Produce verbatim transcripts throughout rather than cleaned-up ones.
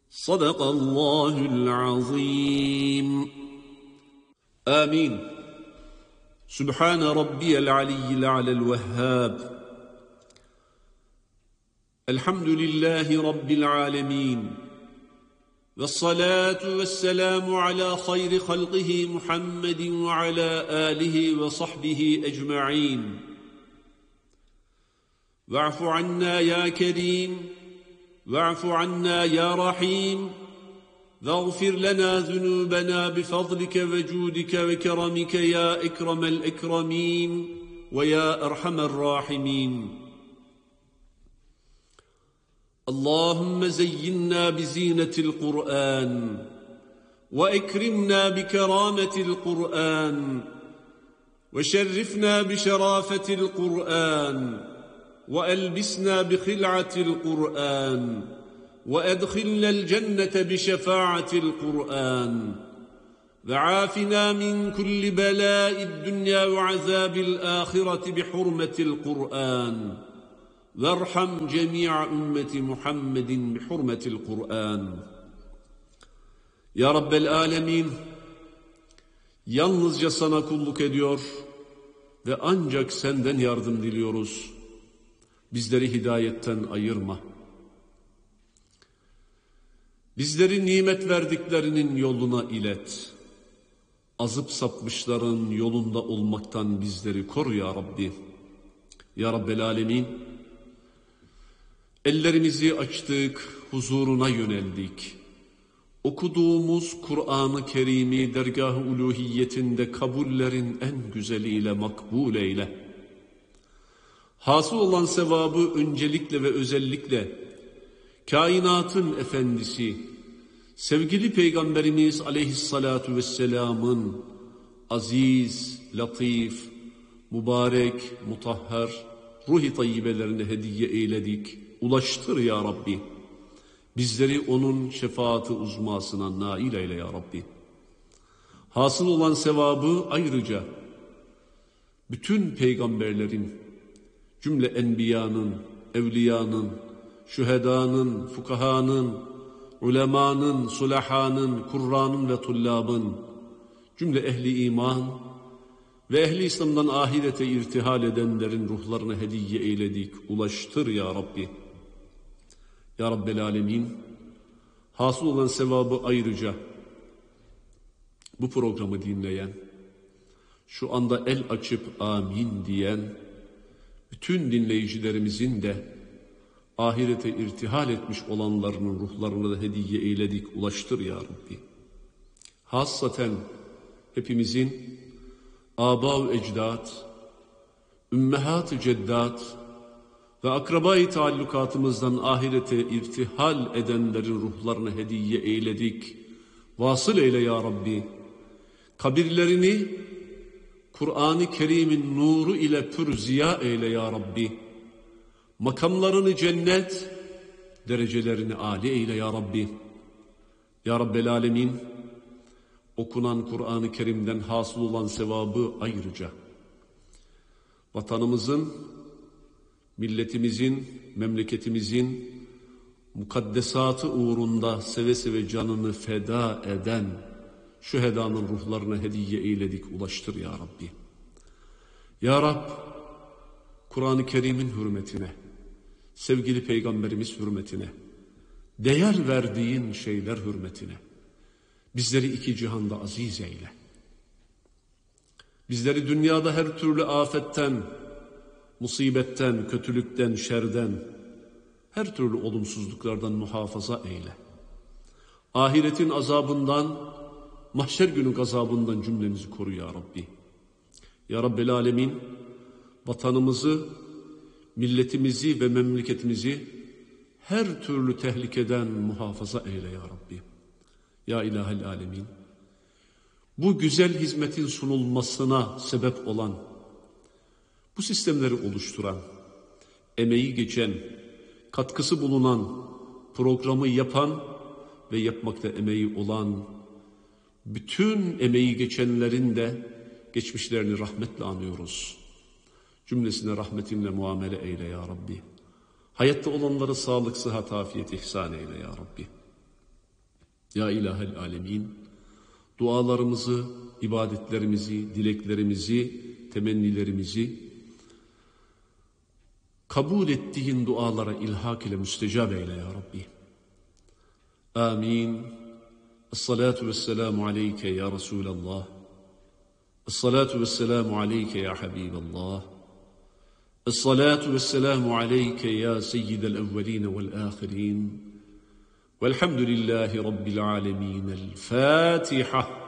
صدق الله العظيم. آمين. سبحان ربي العلي الأعلى الوهاب. الحمد لله رب العالمين، والصلاة والسلام على خير خلقه محمد وعلى آله وصحبه أجمعين. واعف عنا يا كريم، واعف عنا يا رحيم، واغفر لنا ذنوبنا بفضلك وجودك وكرمك يا أكرم الأكرمين ويا أرحم الراحمين. اللهم زينا بزينة القرآن، وأكرمنا بكرامة القرآن، وشرفنا بشرافة القرآن، وألبسنا بخلعة القرآن، وأدخلنا الجنة بشفاعة القرآن، وعافنا من كل بلاء الدنيا وعذاب الآخرة بحرمة القرآن، وارحم جميع أمة محمد بحرمة القرآن. Ya Rabbel Alemin, yalnızca sana kulluk ediyor ve ancak senden yardım diliyoruz. Bizleri hidayetten ayırma. Bizleri nimet verdiklerinin yoluna ilet. Azıp sapmışların yolunda olmaktan bizleri koru ya Rabbi. Ya Rabbel Alemin, ellerimizi açtık, huzuruna yöneldik. Okuduğumuz Kur'an-ı Kerim'i dergâh-ı uluhiyetinde kabullerin en güzeliyle makbul eyle. Hasıl olan sevabı öncelikle ve özellikle kainatın efendisi, sevgili Peygamberimiz aleyhissalatu vesselamın aziz, latif, mübarek, mutahhar, ruh-i tayyibelerine hediye eyledik. Ulaştır ya Rabbi. Bizleri onun şefaati uzmasına nail eyle ya Rabbi. Hasıl olan sevabı ayrıca bütün peygamberlerin, cümle enbiyanın, evliyanın, şühedanın, fukahanın, ulemanın, sulahanın, kurranın ve tullabın, cümle ehli iman ve ehli İslam'dan ahirete irtihal edenlerin ruhlarına hediye eyledik. Ulaştır ya Rabbi. Ya Rabbel Alemin, hasıl olan sevabı ayrıca bu programı dinleyen, şu anda el açıp amin diyen bütün dinleyicilerimizin de ahirete irtihal etmiş olanlarının ruhlarına da hediye eyledik. Ulaştır ya Rabbi. Hassaten hepimizin âbâ-u ecdâd, ümmehat-ı ceddâd ve akraba-i taallukatımızdan ahirete irtihal edenlerin ruhlarına hediye eyledik. Vasıl eyle ya Rabbi. Kabirlerini Kur'an-ı Kerim'in nuru ile pür ziya eyle ya Rabbi. Makamlarını cennet, derecelerini âli eyle ya Rabbi. Ya Rabbel Alemin, okunan Kur'an-ı Kerim'den hasıl olan sevabı ayrıca vatanımızın, milletimizin, memleketimizin mukaddesatı uğrunda seve seve canını feda eden şühedanın ruhlarına hediye eyledik. Ulaştır ya Rabbi. Ya Rab, Kur'an-ı Kerim'in hürmetine, sevgili Peygamberimiz hürmetine, değer verdiğin şeyler hürmetine bizleri iki cihanda aziz eyle. Bizleri dünyada her türlü afetten, musibetten, kötülükten, şerden, her türlü olumsuzluklardan muhafaza eyle. Ahiretin azabından, mahşer günü gazabından cümlemizi koru ya Rabbi. Ya Rabbel Alemin, vatanımızı, milletimizi ve memleketimizi her türlü tehlikeden muhafaza eyle ya Rabbi. Ya İlahel Alemin, bu güzel hizmetin sunulmasına sebep olan, bu sistemleri oluşturan, emeği geçen, katkısı bulunan, programı yapan ve yapmakta emeği olan, bütün emeği geçenlerin de geçmişlerini rahmetle anıyoruz. Cümlesine rahmetinle muamele eyle ya Rabbi. Hayatta olanlara sağlık, sıhhat, afiyet ihsan eyle ya Rabbi. Ya İlahel Alemin, dualarımızı, ibadetlerimizi, dileklerimizi, temennilerimizi kabul ettiğin dualara ilhak ile müstecab eyle ya Rabbi. Amin. Esselatu vesselamu aleyke ya Resulallah. Esselatu vesselamu aleyke ya Habiballah. Esselatu vesselamu aleyke ya seyyidel evveline vel ahirin. Velhamdülillahi Rabbil alemin. El Fatiha.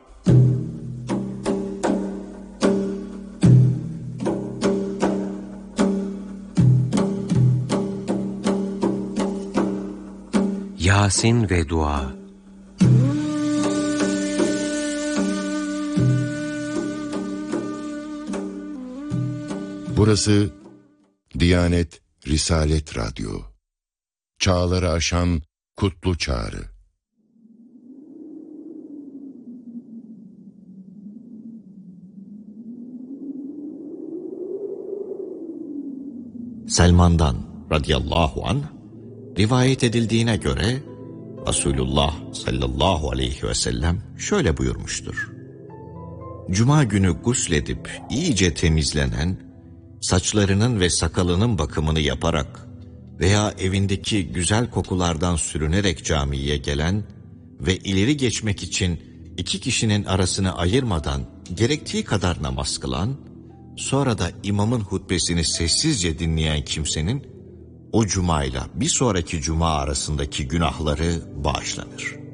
Yasin ve Dua. Burası Diyanet Risalet Radyo. Çağları aşan kutlu çağrı. Selman'dan radıyallahu anh rivayet edildiğine göre Resulullah sallallahu aleyhi ve sellem şöyle buyurmuştur. Cuma günü gusledip iyice temizlenen, saçlarının ve sakalının bakımını yaparak veya evindeki güzel kokulardan sürünerek camiye gelen ve ileri geçmek için iki kişinin arasını ayırmadan gerektiği kadar namaz kılan, sonra da imamın hutbesini sessizce dinleyen kimsenin o cumayla bir sonraki cuma arasındaki günahları bağışlanır.